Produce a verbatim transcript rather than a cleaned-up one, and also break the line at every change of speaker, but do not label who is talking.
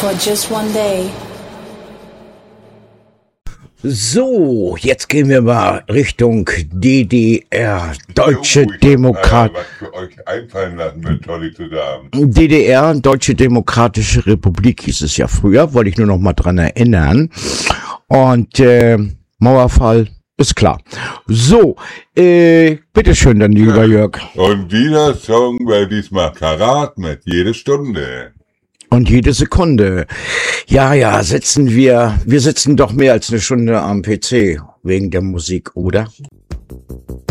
for just one day.
So, jetzt gehen wir mal Richtung D D R, Deutsche
Oh, ich
Demokrat.
hab, äh, was für euch einfallen lassen wird, toll zu sagen.
D D R, Deutsche Demokratische Republik hieß es ja früher, wollte ich nur noch mal dran erinnern. Und äh, Mauerfall ist klar. So, äh, bitteschön dann, lieber Jörg.
Und dieser Song wäre diesmal Karat mit jede Stunde.
Und jede Sekunde. Ja, ja, sitzen wir, wir sitzen doch mehr als eine Stunde am P C wegen der Musik, oder?